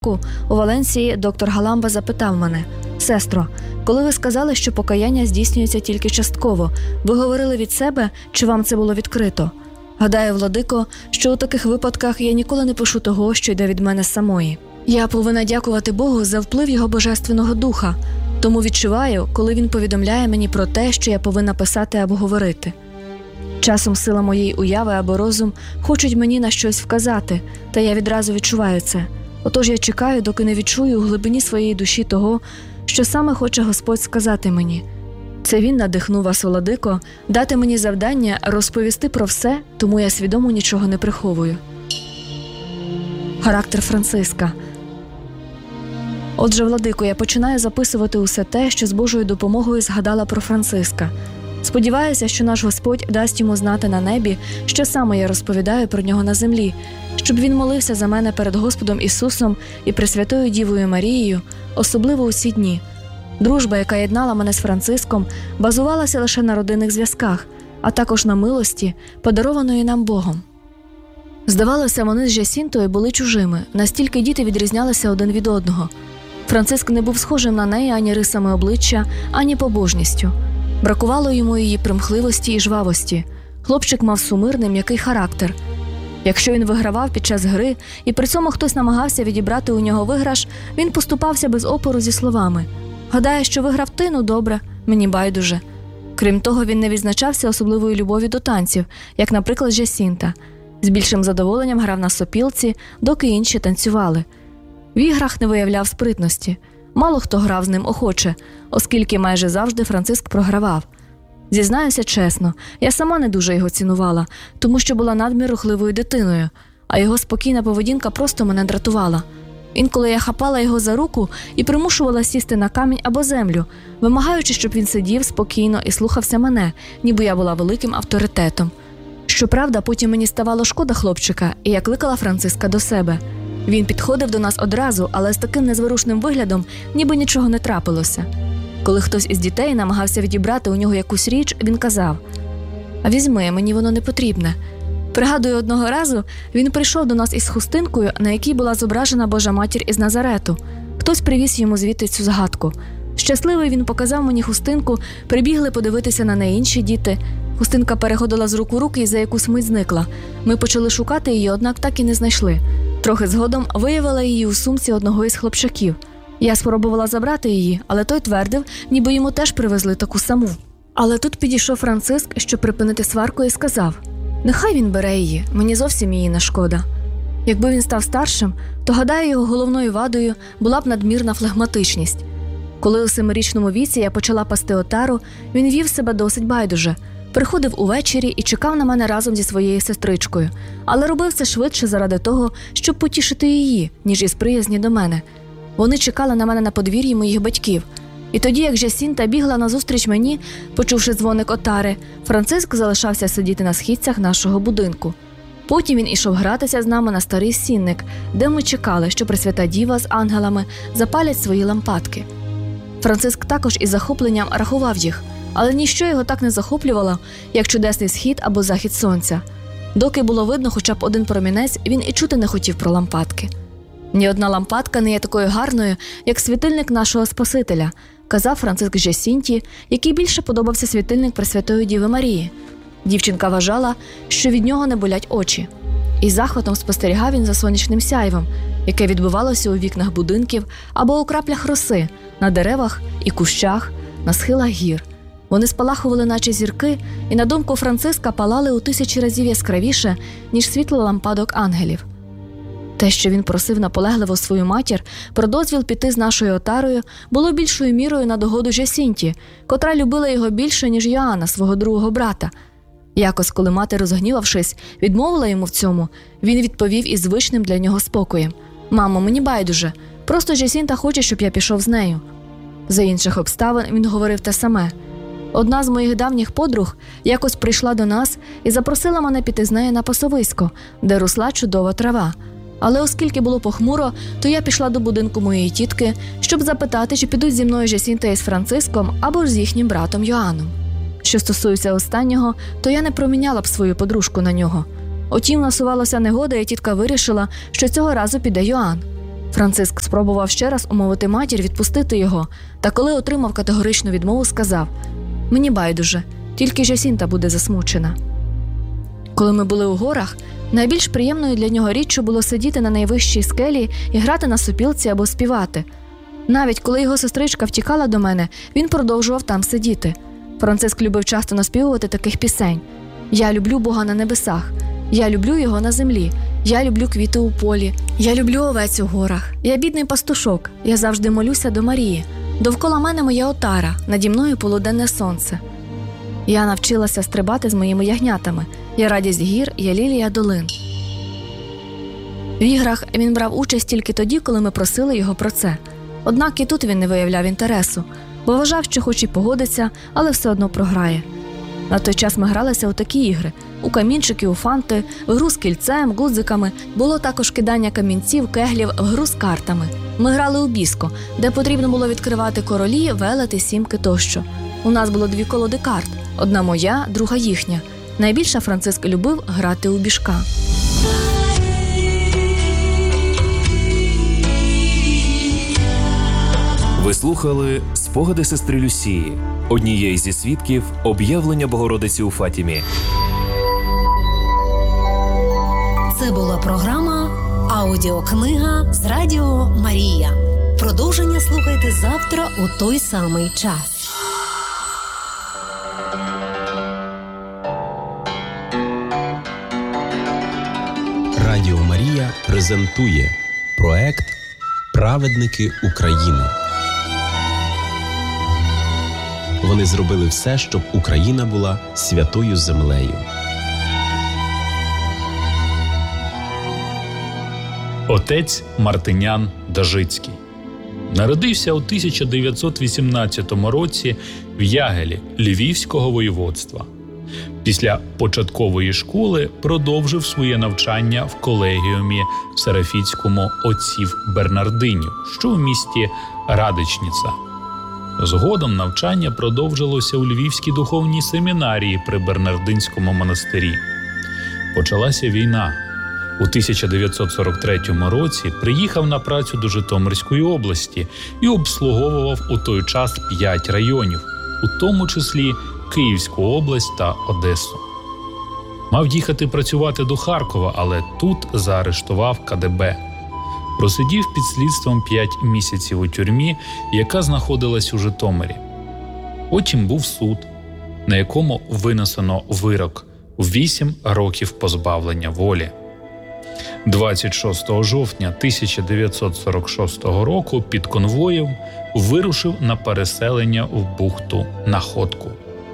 У Валенсії доктор Галамба запитав мене: «Сестро, коли ви сказали, що покаяння здійснюється тільки частково, ви говорили від себе, чи вам це було відкрито? Гадаю, владико, що у таких випадках я ніколи не пишу того, що йде від мене самої. Я повинна дякувати Богу за вплив Його Божественного Духа, тому відчуваю, коли Він повідомляє мені про те, що я повинна писати або говорити. Часом сила моєї уяви або розум хочуть мені на щось вказати, та я відразу відчуваю це. Отож я чекаю, доки не відчую у глибині своєї душі того, що саме хоче Господь сказати мені. Це Він надихнув вас, владико, дати мені завдання розповісти про все, тому я свідомо нічого не приховую». Характер Франциска. Отже, владико, я починаю записувати усе те, що з Божою допомогою згадала про Франциска. Сподіваюся, що наш Господь дасть йому знати на небі, що саме я розповідаю про нього на землі, щоб він молився за мене перед Господом Ісусом і Пресвятою Дівою Марією, особливо у ці дні. Дружба, яка єднала мене з Франциском, базувалася лише на родинних зв'язках, а також на милості, подарованої нам Богом. Здавалося, вони з Жасінтою були чужими, настільки діти відрізнялися один від одного. Франциск не був схожим на неї ані рисами обличчя, ані побожністю. Бракувало йому її примхливості і жвавості. Хлопчик мав сумирний, м'який характер. Якщо він вигравав під час гри, і при цьому хтось намагався відібрати у нього виграш, він поступався без опору зі словами: «Гадаю, що виграв ти, ну добре, мені байдуже». Крім того, він не відзначався особливою любов'ю до танців, як, наприклад, Жасінта. З більшим задоволенням грав на сопілці, доки інші танцювали. В іграх не виявляв спритності. Мало хто грав з ним охоче, оскільки майже завжди Франциск програвав. Зізнаюся чесно, я сама не дуже його цінувала, тому що була надмір рухливою дитиною, а його спокійна поведінка просто мене дратувала. Інколи я хапала його за руку і примушувала сісти на камінь або землю, вимагаючи, щоб він сидів спокійно і слухався мене, ніби я була великим авторитетом. Щоправда, потім мені ставало шкода хлопчика, і я кликала Франциска до себе. Він підходив до нас одразу, але з таким незворушним виглядом, ніби нічого не трапилося. Коли хтось із дітей намагався відібрати у нього якусь річ, він казав: «А візьми, мені воно не потрібне». Пригадую, одного разу він прийшов до нас із хустинкою, на якій була зображена Божа Матір із Назарету. Хтось привіз йому звідти цю згадку. Щасливий, він показав мені хустинку, прибігли подивитися на неї інші діти. Хустинка переходила з рук у руки і за якусь мить зникла. Ми почали шукати її, однак так і не знайшли. Трохи згодом виявила її у сумці одного із хлопчаків. Я спробувала забрати її, але той твердив, ніби йому теж привезли таку саму. Але тут підійшов Франциск, щоб припинити сварку, і сказав: «Нехай він бере її, мені зовсім її не шкода». Якби він став старшим, то, гадаю, його головною вадою була б надмірна флегматичність. Коли у 7-річному віці я почала пасти отару, він вів себе досить байдуже. Приходив увечері і чекав на мене разом зі своєю сестричкою, але робив це швидше заради того, щоб потішити її, ніж із приязні до мене. Вони чекали на мене на подвір'ї моїх батьків. І тоді, як Жасінта бігла назустріч мені, почувши дзвоник отари, Франциск залишався сидіти на східцях нашого будинку. Потім він ішов гратися з нами на старий сінник, де ми чекали, що Пресвята Діва з ангелами запалять свої лампадки. Франциск також із захопленням рахував їх, але ніщо його так не захоплювало, як чудесний схід або захід сонця. Доки було видно хоча б один промінець, він і чути не хотів про лампадки. «Ні одна лампадка не є такою гарною, як світильник нашого Спасителя», казав Франциск Жасінті, який більше подобався світильник Пресвятої Діви Марії. Дівчинка вважала, що від нього не болять очі. Із захватом спостерігав він за сонячним сяйвом, яке відбивалося у вікнах будинків або у краплях роси, на деревах і кущах, на схилах гір. Вони спалахували, наче зірки, і, на думку Франциска, палали у 1000 разів яскравіше, ніж світло лампадок ангелів. Те, що він просив наполегливо свою матір про дозвіл піти з нашою отарою, було більшою мірою на догоду Жасінті, котра любила його більше, ніж Йоанна, свого другого брата. Якось, коли мати, розгнівавшись, відмовила йому в цьому, він відповів із звичним для нього спокоєм: «Мамо, мені байдуже, просто Жасінта хоче, щоб я пішов з нею». За інших обставин він говорив те саме. Одна з моїх давніх подруг якось прийшла до нас і запросила мене піти з нею на пасовисько, де росла чудова трава. Але оскільки було похмуро, то я пішла до будинку моєї тітки, щоб запитати, чи підуть зі мною Жасінта із Франциском або ж з їхнім братом Йоанном. Що стосується останнього, то я не проміняла б свою подружку на нього. Утім, насувалася негода, і тітка вирішила, що цього разу піде Йоанн. Франциск спробував ще раз умовити матір відпустити його, та коли отримав категоричну відмову, сказав: «Мені байдуже, тільки Жасінта буде засмучена». Коли ми були у горах, найбільш приємною для нього річчю було сидіти на найвищій скелі і грати на сопілці або співати. Навіть коли його сестричка втікала до мене, він продовжував там сидіти. Франциск любив часто наспівувати таких пісень: «Я люблю Бога на небесах», «Я люблю Його на землі», «Я люблю квіти у полі», «Я люблю овець у горах», «Я бідний пастушок», «Я завжди молюся до Марії», «Довкола мене моя отара, наді мною полуденне сонце». Я навчилася стрибати з моїми ягнятами, я радість гір, я лілія долин. В іграх він брав участь тільки тоді, коли ми просили його про це. Однак і тут він не виявляв інтересу, бо вважав, що хоч і погодиться, але все одно програє. На той час ми гралися у такі ігри – у камінчики, у фанти, в гру з кільцем, гудзиками. Було також кидання камінців, кеглів, в гру з картами. Ми грали у біско, де потрібно було відкривати королі, велети, сімки тощо. У нас було 2 колоди карт – одна моя, друга їхня. Найбільше Франциск любив грати у біжка. Ви слухали «Спогади сестри Люсії», однієї зі свідків об'явлення Богородиці у Фатімі. Це була програма «Аудіокнига» з Радіо Марія. Продовження слухайте завтра у той самий час. Радіо Марія презентує проект «Праведники України». Вони зробили все, щоб Україна була святою землею. Отець Мартинян Дажицький. Народився у 1918 році в Ягелі Львівського воєводства. Після початкової школи продовжив своє навчання в колегіумі Серафітському отців Бернардинів, що в місті Радичніца. Згодом навчання продовжилося у Львівській духовній семінарії при Бернардинському монастирі. Почалася війна. У 1943 році приїхав на працю до Житомирської області і обслуговував у той час 5 районів, у тому числі Київську область та Одесу. Мав їхати працювати до Харкова, але тут заарештував КДБ. Просидів під слідством 5 місяців у тюрмі, яка знаходилась у Житомирі. Потім був суд, на якому винесено вирок у 8 років позбавлення волі. 26 жовтня 1946 року під конвоєм вирушив на переселення в бухту Находку.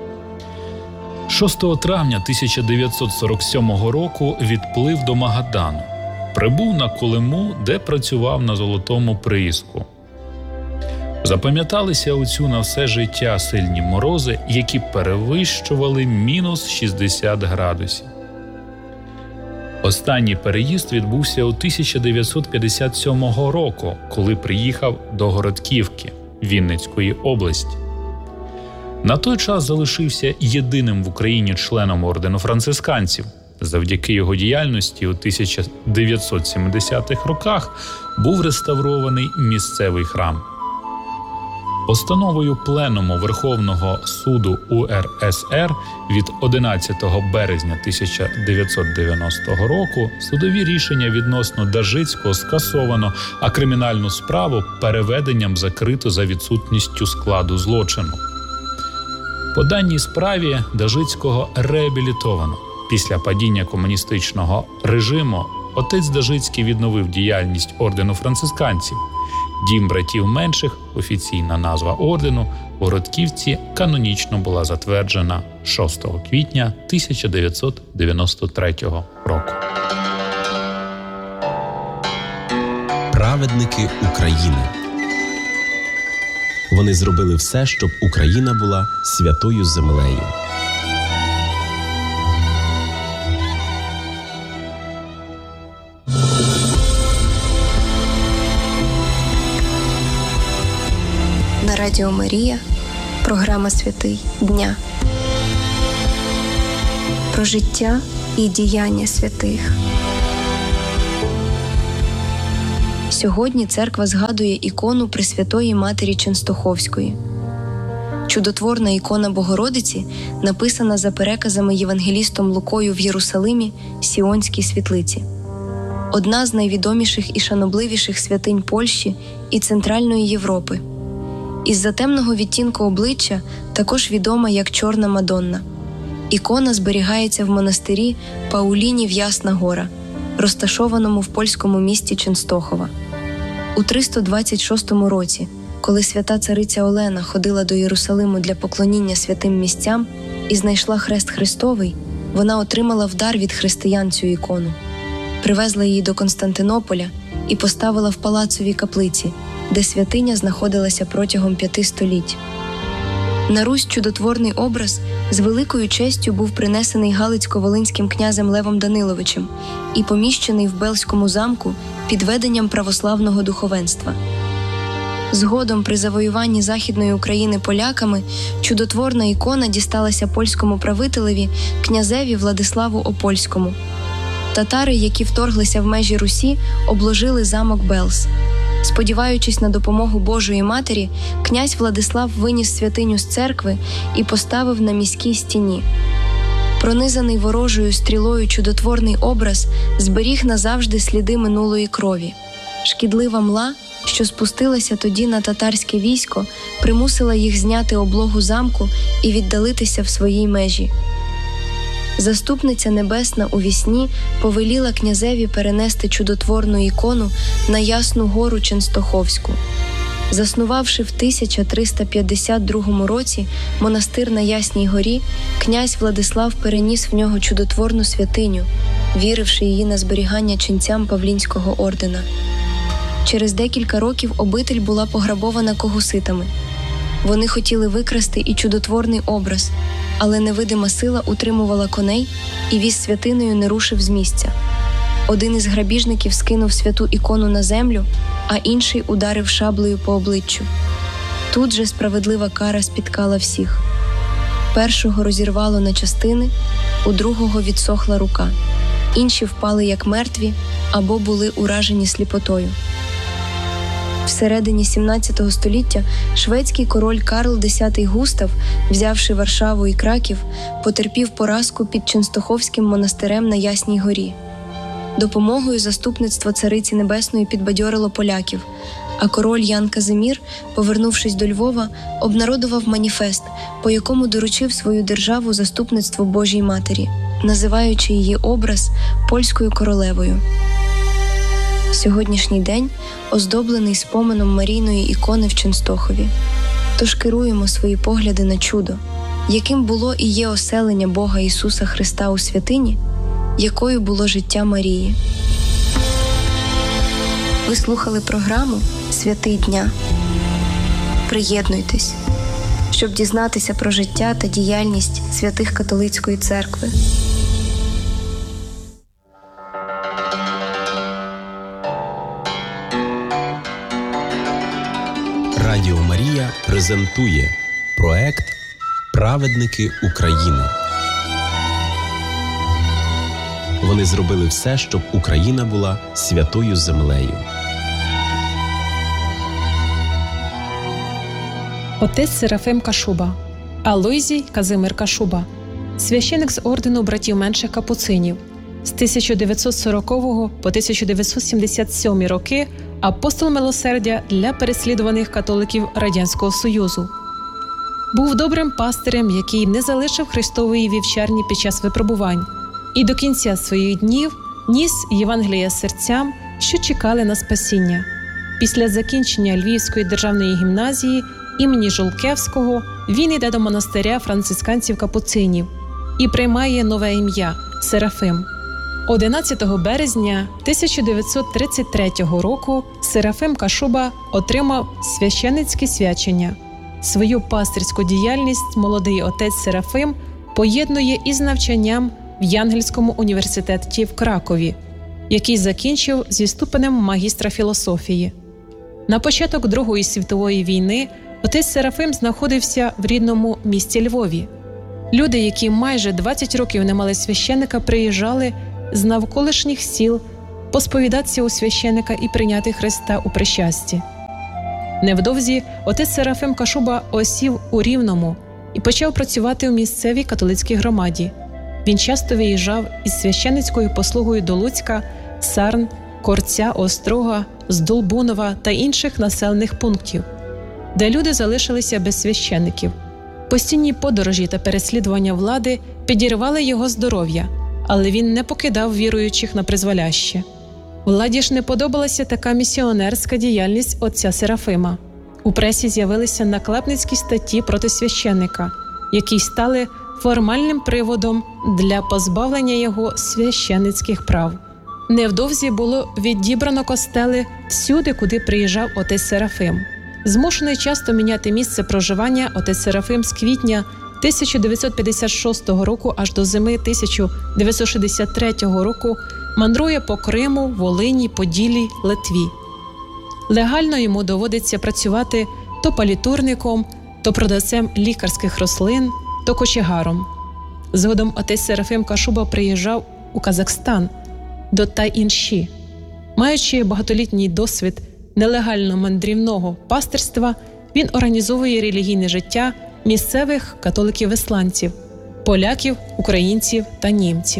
6 травня 1947 року відплив до Магадану. Прибув на Колиму, де працював на золотому прииску. Запам'яталися оцю на все життя сильні морози, які перевищували мінус 60 градусів. Останній переїзд відбувся у 1957 року, коли приїхав до Городківки Вінницької області. На той час залишився єдиним в Україні членом ордену францисканців. Завдяки його діяльності у 1970-х роках був реставрований місцевий храм. Постановою Пленуму Верховного суду УРСР від 11 березня 1990 року судові рішення відносно Дажицького скасовано, а кримінальну справу переведенням закрито за відсутністю складу злочину. По даній справі Дажицького реабілітовано. Після падіння комуністичного режиму отець Дажицький відновив діяльність ордену францисканців. Дім братів менших, офіційна назва ордену, у Городківці канонічно була затверджена 6 квітня 1993 року. Праведники України. Вони зробили все, щоб Україна була святою землею. На Радіо Марія програма «Святий дня» про життя і діяння святих. Сьогодні церква згадує ікону Пресвятої Матері Ченстоховської. Чудотворна ікона Богородиці написана за переказами євангелістом Лукою в Єрусалимі Сіонській світлиці. Одна з найвідоміших і шанобливіших святинь Польщі і Центральної Європи. Із-за темного відтінку обличчя також відома як Чорна Мадонна. Ікона зберігається в монастирі Паулінів Ясна Гора, розташованому в польському місті Ченстохова. У 326 році, коли свята цариця Олена ходила до Єрусалиму для поклоніння святим місцям і знайшла хрест Христовий, вона отримала в дар від християн цю ікону. Привезла її до Константинополя і поставила в палацовій каплиці, де святиня знаходилася протягом 5 століть. На Русь чудотворний образ з великою честю був принесений Галицько-Волинським князем Левом Даниловичем і поміщений в Белзькому замку під веденням православного духовенства. Згодом при завоюванні Західної України поляками чудотворна ікона дісталася польському правителеві князеві Владиславу Опольському. Татари, які вторглися в межі Русі, обложили замок Белз. Сподіваючись на допомогу Божої Матері, князь Владислав виніс святиню з церкви і поставив на міській стіні. Пронизаний ворожою стрілою чудотворний образ зберіг назавжди сліди минулої крові. Шкідлива мла, що спустилася тоді на татарське військо, примусила їх зняти облогу замку і віддалитися в своїй межі. Заступниця Небесна у вісні повеліла князеві перенести чудотворну ікону на Ясну Гору Ченстоховську. Заснувавши в 1352 році монастир на Ясній Горі, князь Владислав переніс в нього чудотворну святиню, віривши її на зберігання ченцям Павлінського ордена. Через декілька років обитель була пограбована когуситами. Вони хотіли викрасти і чудотворний образ, але невидима сила утримувала коней, і віз святиною не рушив з місця. Один із грабіжників скинув святу ікону на землю, а інший ударив шаблею по обличчю. Тут же справедлива кара спіткала всіх. Першого розірвало на частини, у другого відсохла рука. Інші впали як мертві або були уражені сліпотою. Всередині 17 століття шведський король Карл X Густав, взявши Варшаву і Краків, потерпів поразку під Ченстоховським монастирем на Ясній Горі. Допомогою заступництво Цариці Небесної підбадьорило поляків, а король Ян Казимір, повернувшись до Львова, обнародував маніфест, по якому доручив свою державу заступництву Божій Матері, називаючи її образ польською королевою. Сьогоднішній день оздоблений споменом Марійної ікони в Ченстохові. Тож керуємо свої погляди на чудо, яким було і є оселення Бога Ісуса Христа у святині, якою було життя Марії. Ви слухали програму «Святий дня». Приєднуйтесь, щоб дізнатися про життя та діяльність святих католицької церкви. Радіо Марія презентує проект «Праведники України». Вони зробили все, щоб Україна була святою землею. Отець Серафим Кашуба, Алойзій Казимир Кашуба, священик з ордену братів менших капуцинів, з 1940 по 1977 роки апостол милосердя для переслідуваних католиків Радянського Союзу. Був добрим пастирем, який не залишив Христової вівчарні під час випробувань і до кінця своїх днів ніс Євангелія серцям, що чекали на спасіння. Після закінчення Львівської державної гімназії імені Жолкевського він йде до монастиря францисканців-капуцинів і приймає нове ім'я – Серафим. 11 березня 1933 року Серафим Кашуба отримав священицьке свячення. Свою пастирську діяльність молодий отець Серафим поєднує із навчанням в Янгельському університеті в Кракові, який закінчив зі ступенем магістра філософії. На початок Другої світової війни отець Серафим знаходився в рідному місті Львові. Люди, які майже 20 років не мали священика, приїжджали з навколишніх сіл посповідатися у священика і прийняти Христа у причасті. Невдовзі отець Серафим Кашуба осів у Рівному і почав працювати у місцевій католицькій громаді. Він часто виїжджав із священицькою послугою до Луцька, Сарн, Корця, Острога, Здолбунова та інших населених пунктів, де люди залишилися без священиків. Постійні подорожі та переслідування влади підірвали його здоров'я, але він не покидав віруючих на призволяще. Владі ж не подобалася така місіонерська діяльність отця Серафима. У пресі з'явилися наклепницькі статті проти священника, які стали формальним приводом для позбавлення його священицьких прав. Невдовзі було відібрано костели всюди, куди приїжджав отець Серафим. Змушений часто міняти місце проживання, отець Серафим з квітня 1956 року аж до зими 1963 року мандрує по Криму, Волині, Поділлі, Литві. Легально йому доводиться працювати то палітурником, то продавцем лікарських рослин, то кочегаром. Згодом отець Серафим Кашуба приїжджав у Казахстан, до Тай-Інші. Маючи багатолітній досвід нелегального мандрівного пастирства, він організовує релігійне життя місцевих католиків-висланців, поляків, українців та німців.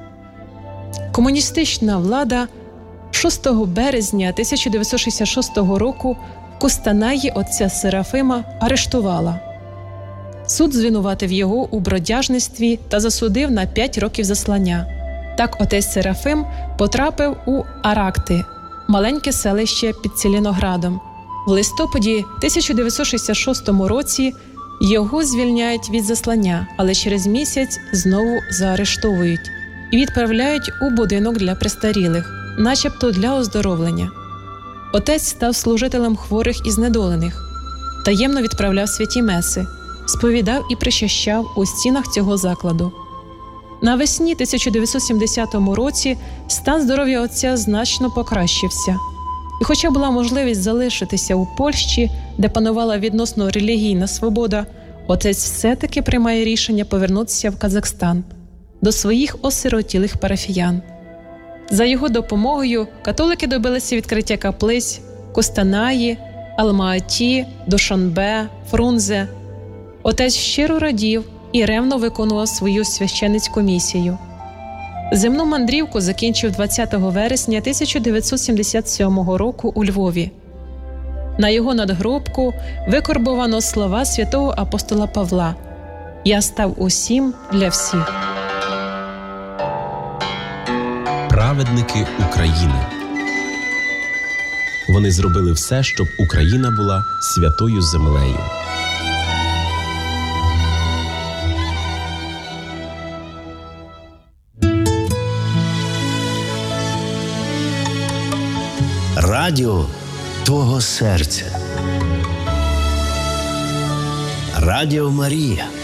Комуністична влада 6 березня 1966 року в Кустанаї отця Серафима арештувала. Суд звинуватив його у бродяжництві та засудив на 5 років заслання. Так отець Серафим потрапив у Аракти, маленьке селище під Ціліноградом. В листопаді 1966 році його звільняють від заслання, але через місяць знову заарештовують і відправляють у будинок для престарілих, начебто для оздоровлення. Отець став служителем хворих і знедолених, таємно відправляв святі меси, сповідав і причащав у стінах цього закладу. Навесні 1970 році стан здоров'я отця значно покращився. І хоча була можливість залишитися у Польщі, де панувала відносно релігійна свобода, отець все-таки приймає рішення повернутися в Казахстан до своїх осиротілих парафіян. За його допомогою католики добилися відкриття каплиць в Кустанаї, Алма-Аті, Душанбе, Фрунзе. Отець щиро радів і ревно виконував свою священицьку місію. Земну мандрівку закінчив 20 вересня 1977 року у Львові. На його надгробку викорбовано слова святого апостола Павла «Я став усім для всіх». Праведники України. Вони зробили все, щоб Україна була святою землею. Радіо твого серця. Радіо Марія.